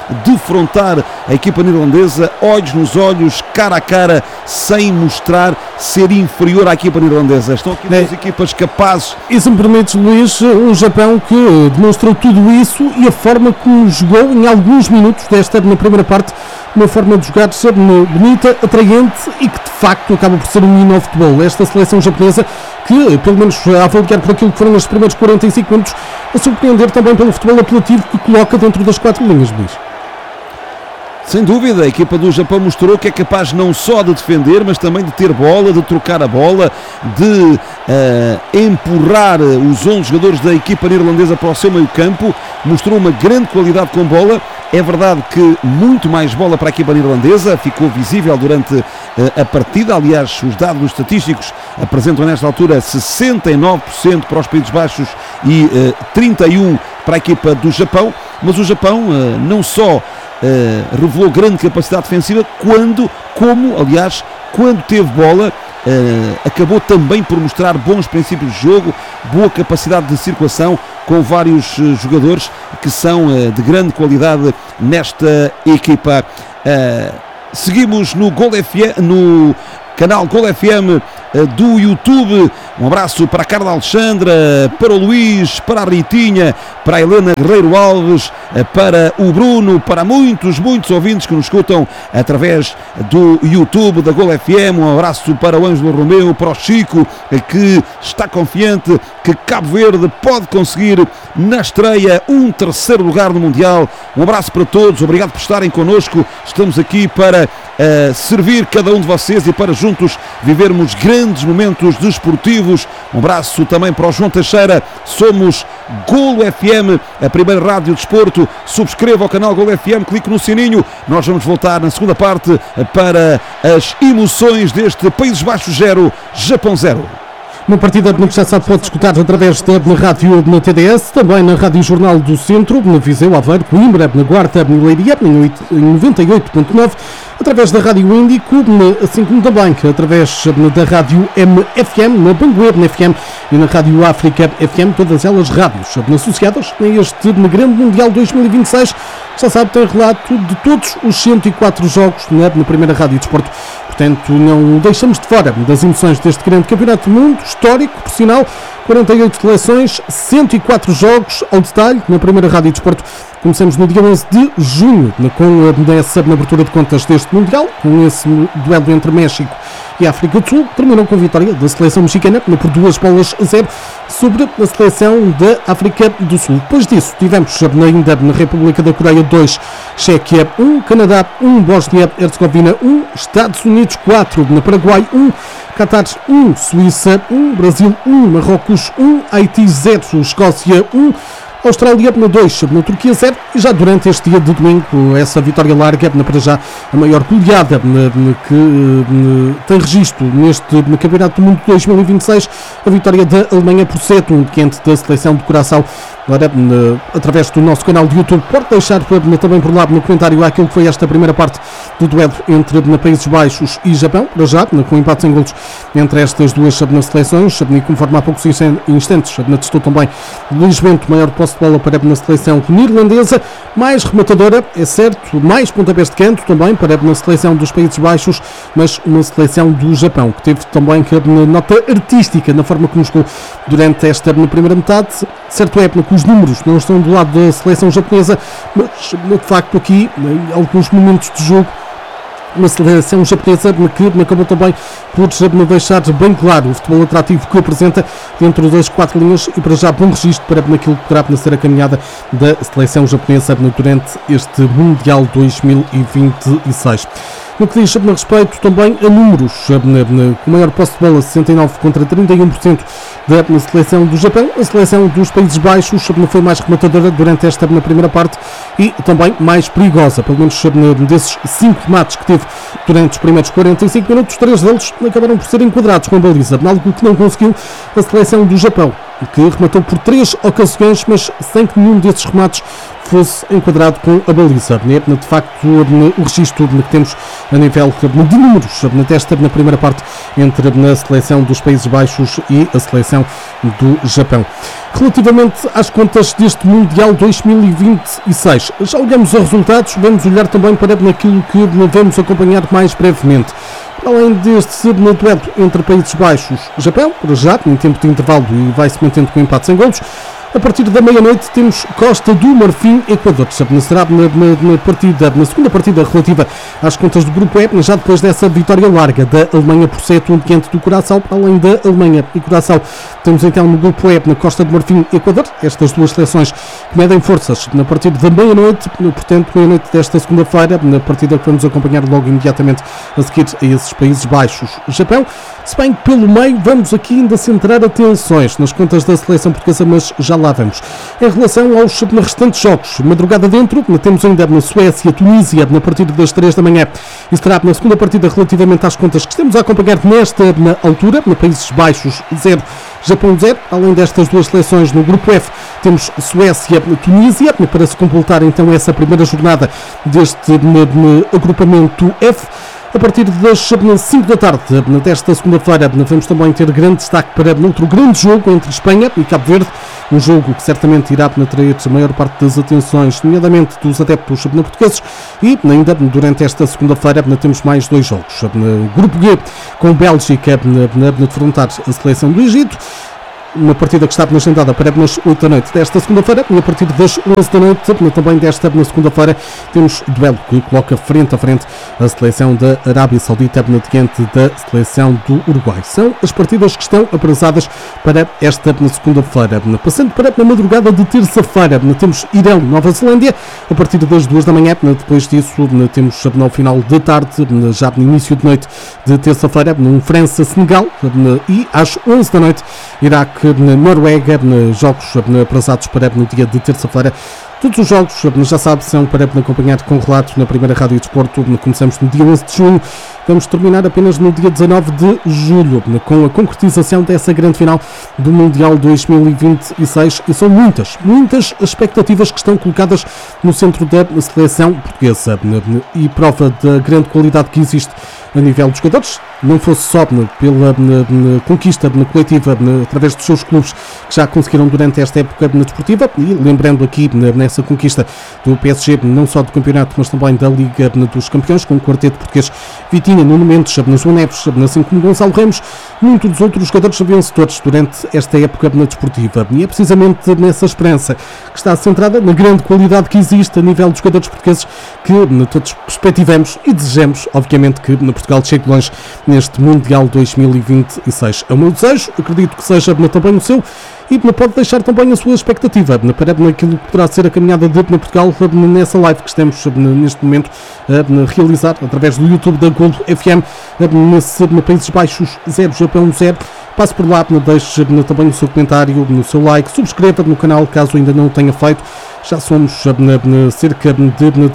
defrontar a equipa neerlandesa, olhos nos olhos, cara a cara, sem mostrar ser inferior à equipa neerlandesa. Estão aqui duas equipas capazes. E se me permites, Luís, um Japão que demonstrou tudo isso e a forma como jogou em alguns minutos desta na primeira parte, uma forma de jogar bonita, atraente e que de facto acaba por ser um hino ao futebol. Esta seleção japonesa que, pelo menos a avaliar por aquilo que foram os primeiros 45 minutos, a surpreender também pelo futebol apelativo que coloca dentro das 4 linhas, Luís. Sem dúvida, a equipa do Japão mostrou que é capaz não só de defender, mas também de ter bola, de trocar a bola, de empurrar os 11 jogadores da equipa neerlandesa para o seu meio campo. Mostrou uma grande qualidade com bola. É verdade que muito mais bola para a equipa neerlandesa, ficou visível durante a partida. Aliás, os dados estatísticos apresentam nesta altura 69% para os Países Baixos e 31% para a equipa do Japão. Mas o Japão não só revelou grande capacidade defensiva, quando teve bola, acabou também por mostrar bons princípios de jogo, boa capacidade de circulação, com vários jogadores que são de grande qualidade nesta equipa. Seguimos no Gol FM, no canal Gol FM do YouTube. Um abraço para a Carla Alexandra, para o Luís, para a Ritinha, para a Helena Guerreiro Alves, para o Bruno, para muitos ouvintes que nos escutam através do YouTube da Gol FM. Um abraço para o Ângelo Romeu, para o Chico, que está confiante que Cabo Verde pode conseguir na estreia um 3º lugar no Mundial. Um abraço para todos, obrigado por estarem connosco. Estamos aqui para servir cada um de vocês e para juntos vivermos grandes momentos desportivos. Um abraço também para o João Teixeira. Somos Golo FM, a primeira rádio de desporto. Subscreva o canal Golo FM, clique no sininho. Nós vamos voltar na segunda parte para as emoções deste Países Baixos 0, Japão 0. Uma partida que já sabe pode escutar através da rádio na TDS, também na Rádio Jornal do Centro, na Viseu, Aveiro, Coimbra, na Guarda, na Leiria, em 98.9, através da Rádio Índico, assim como também através da Rádio MFM, na Banguer, na FM e na Rádio África FM, todas elas rádios associadas a este Grande Mundial 2026. Já sabe, tem relato de todos os 104 jogos na primeira Rádio de Desporto. Portanto, não deixamos de fora das emoções deste grande campeonato do mundo, histórico, por sinal, 48 seleções, 104 jogos ao detalhe, na primeira Rádio de Desporto. Começamos no dia 11 de junho, com essa abertura de contas deste Mundial, com esse duelo entre México e África do Sul. Terminou com a vitória da seleção mexicana por 2-0 sobre a seleção da África do Sul. Depois disso, tivemos ainda na República da Coreia 2, Chequia 1, Canadá 1, Bósnia-Herzegovina 1, Estados Unidos 4, na Paraguai 1, Qatar 1, Suíça 1, Brasil 1, Marrocos 1, Haiti 0, Escócia 1, Austrália na 2, na Turquia 0, e já durante este dia de domingo, essa vitória larga, para já a maior goleada que tem registro neste Campeonato do Mundo 2026, a vitória da Alemanha por 7-1 diante da seleção de Curaçao. Agora, através do nosso canal de YouTube, pode deixar também por lá no comentário aquilo que foi esta primeira parte do duelo entre Países Baixos e Japão, para já, com empates em golos entre estas duas seleções, e conforme há poucos instantes, testou também Luís Bento, maior posse de bola para a seleção neerlandesa, mais rematadora, é certo, mais pontapés de canto também para a seleção dos Países Baixos, mas uma seleção do Japão, que teve também nota artística na forma como jogou durante esta primeira metade. Certo é que os números não estão do lado da seleção japonesa, mas de facto aqui, em alguns momentos de jogo, uma seleção japonesa que acabou também por deixar bem claro o futebol atrativo que apresenta dentro das 4 linhas, e para já bom registro para aquilo que poderá ser a caminhada da seleção japonesa durante este Mundial 2026. No que diz a respeito também a números, com maior posse de bola, 69 contra 31% da seleção do Japão, a seleção dos Países Baixos foi mais rematadora durante esta primeira parte e também mais perigosa, pelo menos desses 5 remates que teve durante os primeiros 45 minutos, 3 deles acabaram por ser enquadrados com a baliza, algo que não conseguiu a seleção do Japão. que rematou por 3 ocasiões, mas sem que nenhum desses remates fosse enquadrado com a baliza. De facto, o registro que temos a nível de números na primeira parte entre a seleção dos Países Baixos e a seleção do Japão. Relativamente às contas deste Mundial 2026, já olhamos os resultados, vamos olhar também para aquilo que vamos acompanhar mais brevemente. Além deste duelo entre Países Baixos e Japão, por já, em tempo de intervalo e vai-se mantendo com empate sem golos, a partir da meia-noite temos Costa do Marfim, Equador. Será na segunda partida relativa às contas do Grupo E, já depois dessa vitória larga da Alemanha por 7-1 diante do Curaçao. Além da Alemanha e Curaçao, temos então no Grupo E, na Costa do Marfim, Equador. Estas duas seleções que medem forças na partida da meia-noite, portanto, meia-noite desta segunda-feira, na partida que vamos acompanhar logo imediatamente a seguir a esses Países Baixos, Japão. Se bem que pelo meio vamos aqui ainda centrar atenções nas contas da seleção portuguesa, mas já lá vamos. Em relação aos restantes jogos, madrugada dentro, temos ainda na Suécia, Tunísia, na partida das 3 da manhã, e será na segunda partida relativamente às contas que estamos a acompanhar nesta altura, na Países Baixos 0, Japão 0. Além destas duas seleções no Grupo F, temos Suécia, Tunísia, para se completar então essa primeira jornada deste agrupamento F. A partir das 5 da tarde desta segunda-feira vamos também ter grande destaque para outro grande jogo entre Espanha e Cabo Verde, um jogo que certamente irá atrair a maior parte das atenções, nomeadamente dos adeptos portugueses, e ainda durante esta segunda-feira temos mais 2 jogos. Grupo G, com Bélgica a defrontar a seleção do Egito, uma partida que está agendada para as 8 da noite desta segunda-feira, e a partir das 11 da noite, também desta segunda-feira, temos o duelo que coloca frente a frente a seleção da Arábia Saudita diante da seleção do Uruguai. São as partidas que estão aprazadas para esta segunda-feira. Passando para a madrugada de terça-feira, temos Irão, Nova Zelândia, a partir das 2 da manhã. Depois disso, temos ao final da tarde, já no início de noite de terça-feira, França-Senegal, e às 11 da noite, Iraque, Noruega, jogos aprazados para no dia de terça-feira. Todos os jogos, já sabe, são para acompanhar com relato na primeira Rádio Desporto. Começamos no dia 11 de junho, vamos terminar apenas no dia 19 de julho, com a concretização dessa grande final do Mundial 2026. E são muitas expectativas que estão colocadas no centro da seleção portuguesa, e prova da grande qualidade que existe a nível dos jogadores, não fosse só pela conquista coletiva através dos seus clubes que já conseguiram durante esta época desportiva, e lembrando aqui nessa conquista do PSG, não só do campeonato, mas também da Liga dos Campeões, com o quarteto português Vitinha, Nuno Mendes, João Neves, assim como Gonçalo Ramos, muitos dos outros jogadores vencedores durante esta época desportiva. E é precisamente nessa esperança que está centrada na grande qualidade que existe a nível dos jogadores portugueses, que todos perspectivamos e desejamos, obviamente, que Portugal chegue longe neste Mundial 2026. É o meu desejo, acredito que seja também o seu, e pode deixar também a sua expectativa para aquilo que poderá ser a caminhada de Portugal nessa live que estamos neste momento a realizar através do YouTube da Golo FM, nesse Países Baixos 0, Japão 0. Passe por lá, deixe também o seu comentário, o seu like, subscreva no canal caso ainda não o tenha feito. Já somos cerca de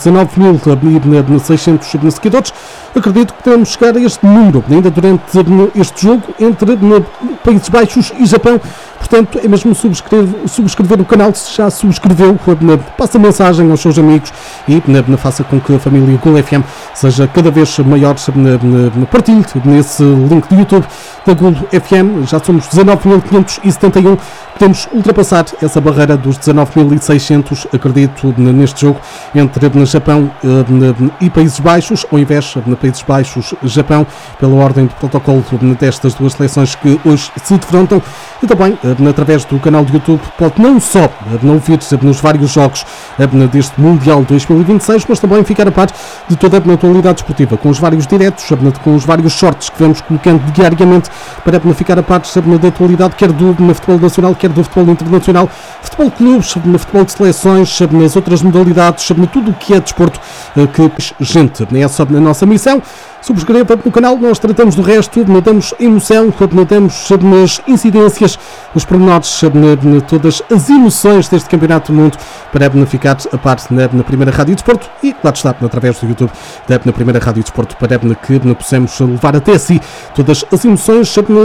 19.600 seguidores. Acredito que podemos chegar a este número ainda durante este jogo entre Países Baixos e Japão. Portanto, é mesmo subscrever o canal. Se já subscreveu, passa a mensagem aos seus amigos e faça com que a família Golo FM seja cada vez maior. Partilhe nesse link do YouTube da Golo FM. Já somos 19.571. Podemos ultrapassar essa barreira dos 19.600, acredito, neste jogo entre Japão e Países Baixos, ao invés de Países Baixos e Japão, pela ordem de protocolo destas duas seleções que hoje se defrontam. E também, através do canal do YouTube, pode não só ouvir nos vários jogos deste Mundial 2026, mas também ficar a par de toda a atualidade esportiva, com os vários diretos, com os vários shorts que vamos colocando diariamente para ficar a par da atualidade, quer do futebol nacional, quer do futebol internacional, futebol clubes, no futebol de seleções, nas outras modalidades, tudo o que é desporto, que gente, é só a nossa missão. Subscreva no canal, nós tratamos do resto, damos emoção, damos nas incidências, os pormenores, todas as emoções deste Campeonato do Mundo, para ficar a par na primeira Rádio Desporto e, claro está, através do YouTube na primeira Rádio Desporto, para que possamos levar até si todas as emoções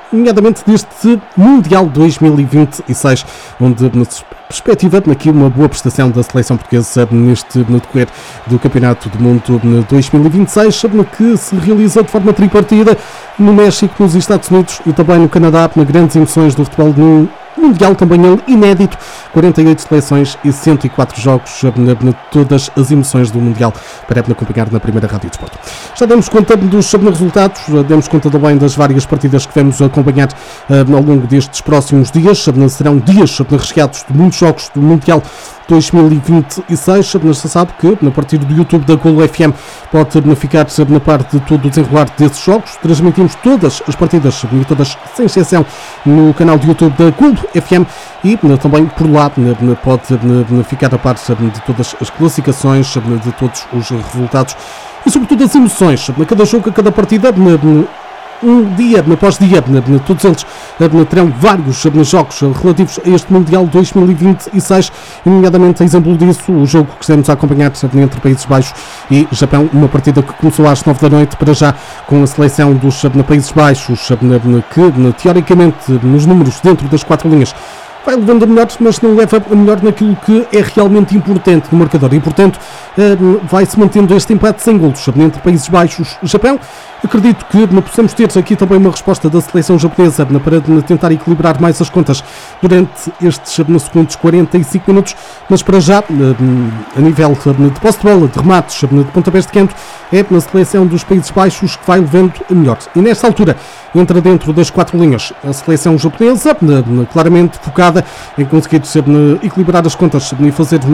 nomeadamente deste Mundial 2026, onde se perspectiva aqui uma boa prestação da seleção portuguesa no decorrer do Campeonato do Mundo 2026, que se realiza de forma tripartida no México, nos Estados Unidos e também no Canadá, grandes emoções do futebol no Mundial, também ele inédito, 48 seleções e 104 jogos, todas as emoções do Mundial para acompanhar na primeira Rádio Desporto. Já demos conta dos resultados, demos conta também das várias partidas que vamos acompanhar ao longo destes próximos dias. Serão dias recheados de muitos jogos do Mundial 2026, mas se sabe que a partir do YouTube da Golo FM pode ficar na parte de todo o desenrolar desses jogos. Transmitimos todas as partidas e todas sem exceção no canal de YouTube da Golo FM e também por lá pode ficar a parte de todas as classificações, de todos os resultados e sobretudo as emoções. A cada jogo, a cada partida, dia após dia, todos eles terão vários jogos relativos a este Mundial 2026, nomeadamente a exemplo disso, o jogo que estamos a acompanhar entre Países Baixos e Japão, uma partida que começou às 9 da noite, para já com a seleção dos Países Baixos, que teoricamente nos números dentro das 4 linhas vai levando a melhor, mas não leva a melhor naquilo que é realmente importante no marcador e, portanto, vai-se mantendo este empate sem golos entre Países Baixos e Japão. Acredito que possamos ter aqui também uma resposta da seleção japonesa para tentar equilibrar mais as contas durante estes segundos 45 minutos, mas para já, a nível de posse de bola, de remates, de pontapés de canto, é na seleção dos Países Baixos que vai levando a melhor. E nesta altura entra dentro das 4 linhas a seleção japonesa, claramente focada em conseguir equilibrar as contas e fazer